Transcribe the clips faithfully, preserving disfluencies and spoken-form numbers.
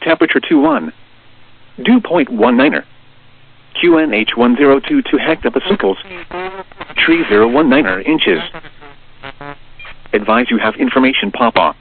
Temperature two one. Dew point one niner. Q N H one zero two two hectopascals. Tree zero one niner inches. Advise you have information Papa.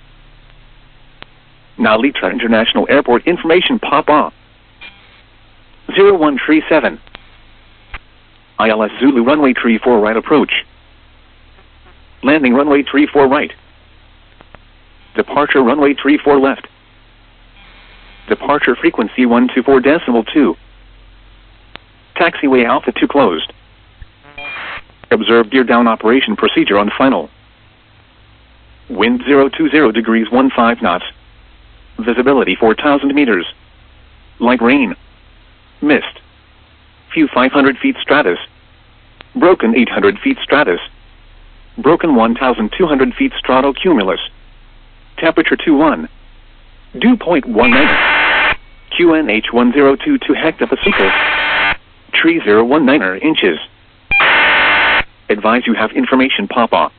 Nalitra International Airport information Papa. zero one three seven. I L S Zulu runway three four right approach. Landing runway three four right. Departure runway three four left. Departure frequency one two four decimal two. Taxiway Alpha two closed. Observe gear down operation procedure on final. Wind zero two zero degrees one five knots. Visibility four thousand meters. Light rain. Mist. Few five hundred feet stratus. Broken eight hundred feet stratus. Broken one thousand two hundred feet stratocumulus. Temperature two one. Dew point one niner. Q N H one zero two two hectopascals. Tree zero one niner inches. Advise you have information Papa.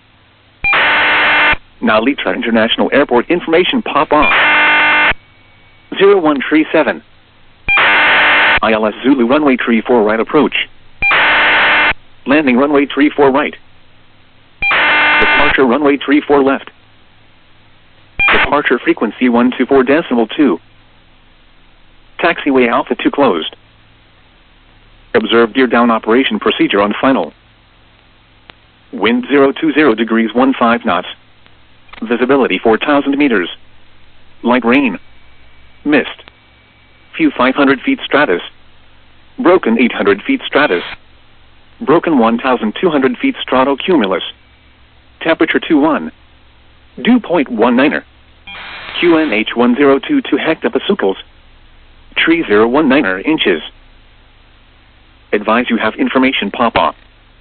Nalitra International Airport information Papa. zero one three seven. I L S Zulu runway three four right approach. Landing runway three four right. Departure runway three four left. Departure frequency one two four decimal two. Taxiway Alpha two closed. Observe gear down operation procedure on final. Wind zero two zero degrees one five knots. Visibility four thousand meters. Light rain. Mist. Few five hundred feet stratus. Broken eight hundred feet stratus. Broken one thousand two hundred feet stratocumulus. Temperature two one. Dew point one niner. Q N H one zero two two hectopascals. Tree zero one niner inches. Advise you have information Papa.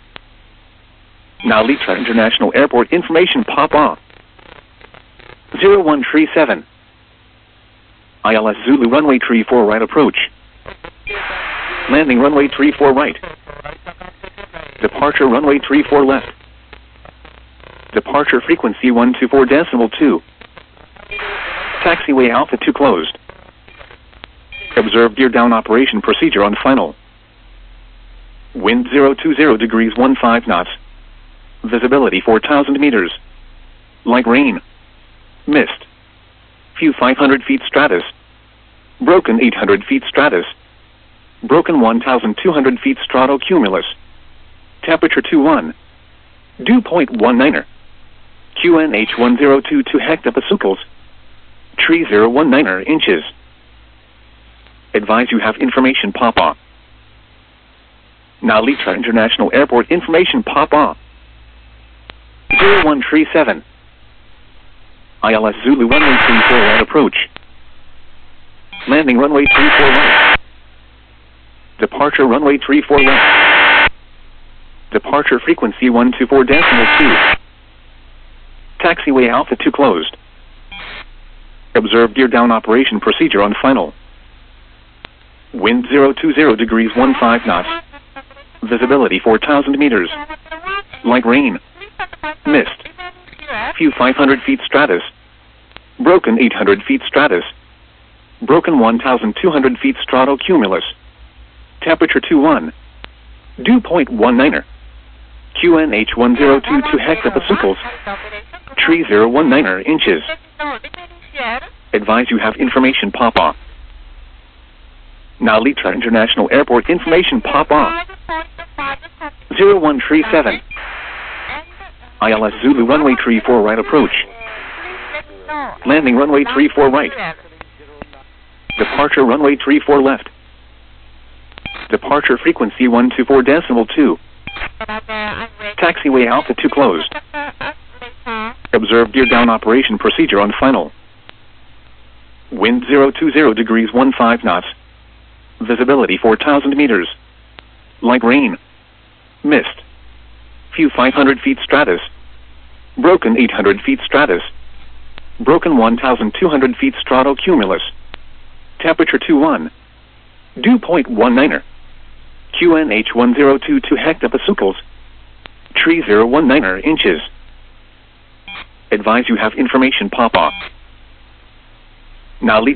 Nalitra International Airport information Papa. zero one three seven. I L S Zulu runway three four right approach. Landing runway three four right. Departure runway three four left. Departure frequency one two four decimal two. Taxiway Alpha two closed. Observe gear down operation procedure on final. Wind zero two zero degrees one five knots. Visibility four thousand meters. Light rain. Mist. Few five hundred feet stratus. Broken eight hundred feet stratus. Broken one thousand two hundred feet stratocumulus. Temperature two one. Dew point one niner. Q N H one zero two two hectopascals. Tree zero one niner inches. Advise you have information Papa. Nalitra International Airport information Papa. zero one three seven. I L S Zulu runway three four right approach. Landing runway three four right. Departure runway three four left. Departure frequency one two four decimal two. Taxiway Alpha two closed. Observe gear down operation procedure on final. Wind zero two zero degrees one five knots. Visibility four thousand meters. Light rain. Mist. Few five hundred feet stratus. Broken eight hundred feet stratus. Broken one thousand two hundred feet stratocumulus. Temperature two one. Dew point one niner. Q N H one zero two two hectopascals. Tree zero one niner inches. Advise you have information Papa. Nalitra International Airport information Papa. zero one three seven. I L S Zulu runway three four right approach. Landing runway three four right. Departure runway three four left. Departure frequency one two four decimal two. Taxiway Alpha two closed. Observe gear down operation procedure on final. Wind zero two zero degrees one five knots. Visibility four thousand meters. Light rain. Mist. Few five hundred feet stratus. Broken eight hundred feet stratus. Broken one thousand two hundred feet stratocumulus. Temperature two one. Dew point one niner. Q N H one zero two two hectopascals. Tree zero one niner inches. Advise you have information Papa. Now leave